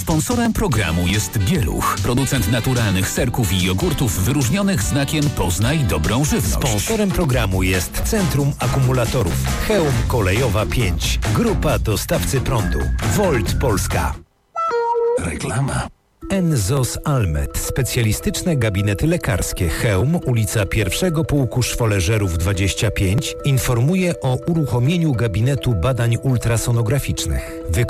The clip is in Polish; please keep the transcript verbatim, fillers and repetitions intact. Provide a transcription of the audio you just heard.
Sponsorem programu jest Bieluch, producent naturalnych serków i jogurtów wyróżnionych znakiem Poznaj dobrą żywność. Sponsorem programu jest Centrum Akumulatorów Chełm Kolejowa pięć. Grupa dostawcy prądu. Volt Polska. Reklama. Enzos Almet. Specjalistyczne gabinety lekarskie. Chełm, ulica pierwszego Pułku Szwoleżerów dwadzieścia pięć informuje o uruchomieniu gabinetu badań ultrasonograficznych.